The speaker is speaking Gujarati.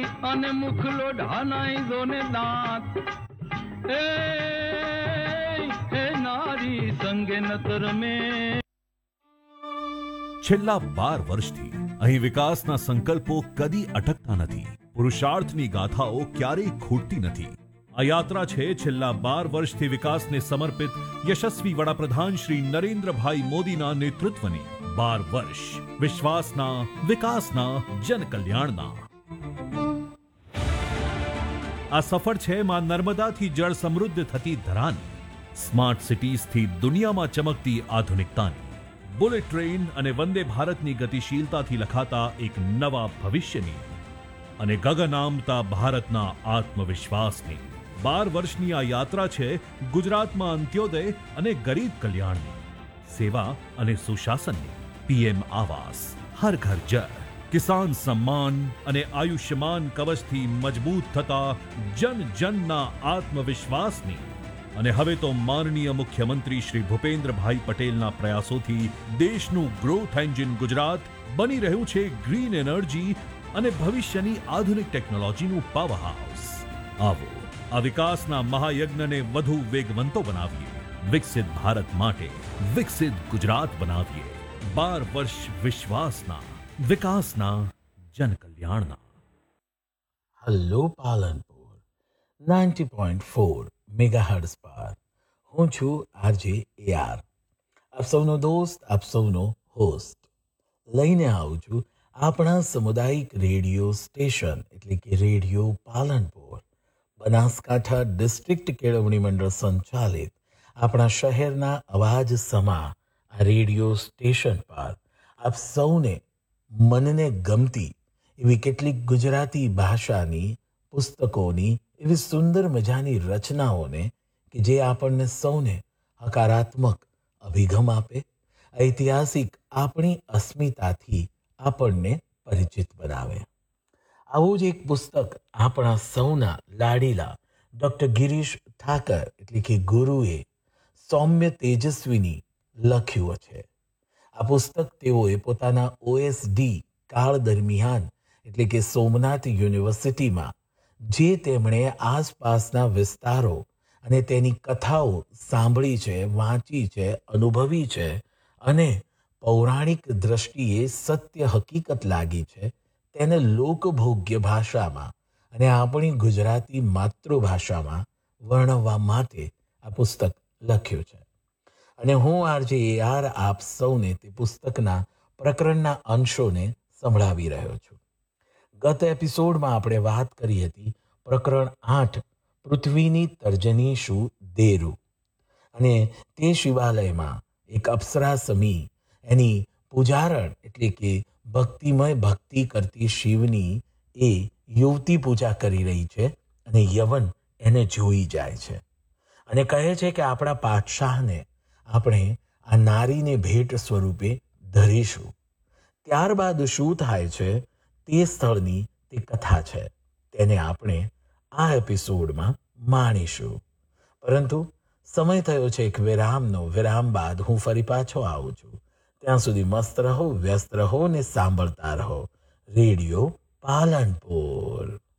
અને મુખલો ઢાનાઈ જોને દાંત એ નારી સંગે નતર મેં. છેલ્લા 12 વર્ષથી અહીં વિકાસના સંકલ્પો કદી અટકતા નથી. પુરુષાર્થની ગાથાઓ ક્યારેય ખૂટતી નથી. આ યાત્રા છે છેલ્લા 12 વર્ષથી વિકાસને સમર્પિત યશસ્વી વડાપ્રધાન શ્રી નરેન્દ્રભાઈ મોદીના નેતૃત્વની. 12 વર્ષ વિશ્વાસના, વિકાસના, જનકલ્યાણના. આ સફર છે માં નર્મદાથી જળ સમૃદ્ધ થતી ધરાની, સ્માર્ટ સિટીઝથી દુનિયામાં ચમકતી આધુનિકતાની, બુલેટ ટ્રેન અને વંદે ભારતની ગતિશીલતાથી લખાતા એક નવા ભવિષ્યની અને ગગન આમતા ભારતના આત્મવિશ્વાસની. 12 વર્ષની આ યાત્રા છે ગુજરાતમાં અંત્યોદય અને ગરીબ કલ્યાણની, સેવા અને સુશાસનની. પીએમ આવાસ, હર ઘર જળ, કિસાન સમ્માન અને આયુષ્યમાન કવચથી મજબૂત થતા જન જનના આત્મવિશ્વાસની. અને હવે તો માનનીય મુખ્યમંત્રી શ્રી ભૂપેન્દ્રભાઈ પટેલના પ્રયાસોથી દેશનું ગ્રોથ એન્જિન ગુજરાત બની રહ્યું છે ગ્રીન એનર્જી અને ભવિષ્યની આધુનિક ટેકનોલોજીનું પાવરહાઉસ. આવો આ વિકાસના મહાયજ્ઞને વધુ વેગવંતો બનાવીએ. વિકસિત ભારત માટે વિકસિત ગુજરાત બનાવીએ. 12 વર્ષ વિશ્વાસના, વિકાસના, જનકલ્યાણના. હલો પાલનપુર 90.4 મેગાહર્ટ્ઝ પર હું છું આરજે એઆર, આપ સૌનો દોસ્ત, આપ સૌનો હોસ્ટ. લઈને આવું છું આપણા સામુદાયિક રેડિયો સ્ટેશન એટલે કે રેડિયો પાલનપુર, બનાસકાંઠા ડિસ્ટ્રિક્ટ કેળવણી મંડળ સંચાલિત આપણા શહેરના અવાજ સમા આ રેડિયો સ્ટેશન પર આપ સૌને મનને ગમતી એવી કેટલીક ગુજરાતી ભાષાની પુસ્તકોની એવી સુંદર મજાની રચનાઓને કે જે આપણને સૌને હકારાત્મક અભિગમ આપે, ઐતિહાસિક આપણી અસ્મિતાથી આપણને પરિચિત બનાવે. આવું જ એક પુસ્તક આપણા સૌના લાડીલા ડૉક્ટર ગિરીશ ઠાકર એટલે કે ગુરુએ સૌમ્ય તેજસ્વીની લખ્યું છે. આ પુસ્તક તેઓએ પોતાના ઓએસડી કાળ દરમિયાન એટલે કે સોમનાથ યુનિવર્સિટીમાં જે તેમણે આસપાસના વિસ્તારો અને તેની કથાઓ સાંભળી છે, વાંચી છે, અનુભવી છે અને પૌરાણિક દ્રષ્ટિએ સત્ય હકીકત લાગી છે, તેને લોકભોગ્ય ભાષામાં અને આપણી ગુજરાતી માતૃભાષામાં વર્ણવવા માટે આ પુસ્તક લખ્યું છે. અને હું આરજે એઆર આપ સૌને તે પુસ્તકના પ્રકરણના અંશોને સંભળાવી રહ્યો છું. ગત એપિસોડમાં આપણે વાત કરી હતી પ્રકરણ 8 પૃથ્વીની તર્જની શું દેરું, અને તે શિવાલયમાં એક અપ્સરા સમી એની પૂજારણ એટલે કે ભક્તિમય ભક્તિ કરતી શિવની એ યુવતી પૂજા કરી રહી છે અને યવન એને જોઈ જાય છે અને કહે છે કે આપણા પાઠશાહને આપણે આ નારીને ભેટ સ્વરૂપે ધરીશું. ત્યારબાદ શું થાય છે તે સ્થળની તે કથા છે, તેને આપણે આ એપિસોડમાં માણીશું. પરંતુ સમય થયો છે એક વિરામનો. વિરામ બાદ હું ફરી પાછો આવું છું. ત્યાં સુધી મસ્ત રહો, વ્યસ્ત રહો ને સાંભળતા રહો રેડિયો પાલનપુર.